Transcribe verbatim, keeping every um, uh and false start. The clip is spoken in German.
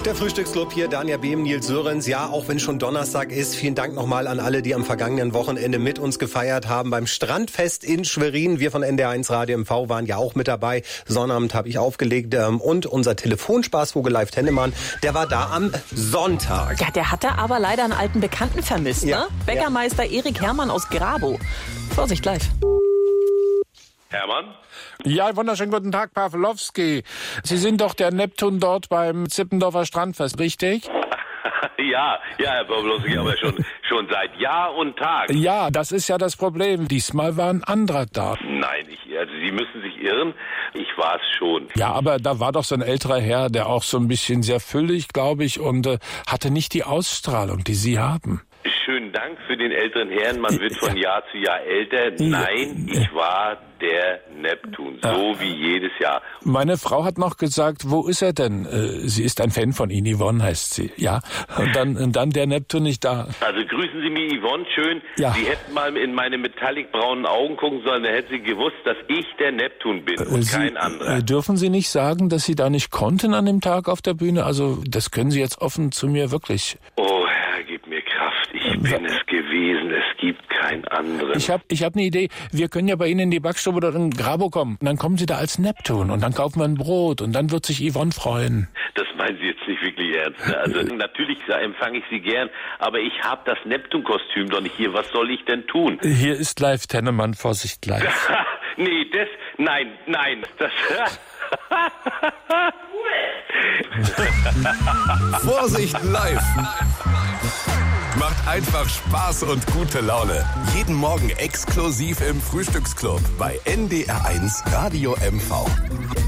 Der Frühstücksclub hier, Dania Behm, Nils Sörens. Ja, auch wenn schon Donnerstag ist, vielen Dank nochmal an alle, die am vergangenen Wochenende mit uns gefeiert haben beim Strandfest in Schwerin. Wir von N D R eins Radio M V waren ja auch mit dabei. Sonnabend habe ich aufgelegt und unser Telefonspaßvogel Live Tennemann, der war da am Sonntag. Ja, der hatte aber leider einen alten Bekannten vermisst, Ja, ne? Bäckermeister ja. Erik Herrmann aus Grabow. Vorsicht, live. Hermann? Ja, wunderschönen guten Tag, Pawlowski. Sie sind doch der Neptun dort beim Zippendorfer Strandfest, richtig? Ja, ja, Herr Pawlowski, aber schon, schon seit Jahr und Tag. Ja, das ist ja das Problem. Diesmal war ein anderer da. Nein, ich, also Sie müssen sich irren. Ich war es schon. Ja, aber da war doch so ein älterer Herr, der auch so ein bisschen sehr füllig, glaube ich, und äh, hatte nicht die Ausstrahlung, die Sie haben. Schönen Dank für den älteren Herrn. Man wird von Jahr zu Jahr älter. Nein, ich war der Neptun, so wie jedes Jahr. Meine Frau hat noch gesagt, wo ist er denn? Äh, sie ist ein Fan von Ihnen, Yvonne heißt sie. Ja, und dann, und dann der Neptun nicht da. Also grüßen Sie mir Yvonne schön. Ja. Sie hätten mal in meine metallic-braunen Augen gucken sollen, dann hätten Sie gewusst, dass ich der Neptun bin und Sie, kein anderer. Äh, dürfen Sie nicht sagen, dass Sie da nicht konnten an dem Tag auf der Bühne? Also das können Sie jetzt offen zu mir wirklich. Oh Herr, gib mir Kraft. Ich bin es gewesen. Es gibt keinen anderen. Ich habe ich hab eine Idee. Wir können ja bei Ihnen in die Backstube oder in Grabow kommen. Und dann kommen Sie da als Neptun und dann kaufen wir ein Brot und dann wird sich Yvonne freuen. Das meinen Sie jetzt nicht wirklich ernst. Ne? Also natürlich empfange ich Sie gern, aber ich habe das Neptun-Kostüm doch nicht hier. Was soll ich denn tun? Hier ist live Tennemann, Vorsicht live. Nee, das... Nein, nein. Das... Vorsicht live. Macht einfach Spaß und gute Laune. Jeden Morgen exklusiv im Frühstücksclub bei N D R eins Radio M V.